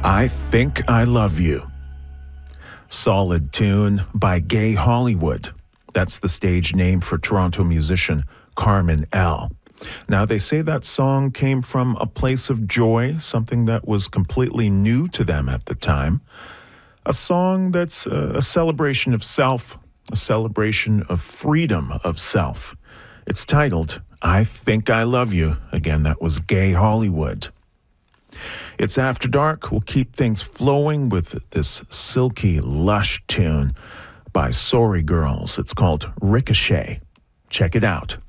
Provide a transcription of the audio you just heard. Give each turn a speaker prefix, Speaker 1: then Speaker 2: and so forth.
Speaker 1: I Think I Love You. Solid tune by Gay Hollywood. That's the stage name for Toronto musician Carmen L. Now, they say that song came from a place of joy, something that was completely new to them at the time. A song that's a celebration of self, a celebration of freedom of self. It's titled, I Think I Love You. Again, that was Gay Hollywood. It's After Dark. We'll keep things flowing with this silky, lush tune by Sorry Girls. It's called Ricochet. Check it out.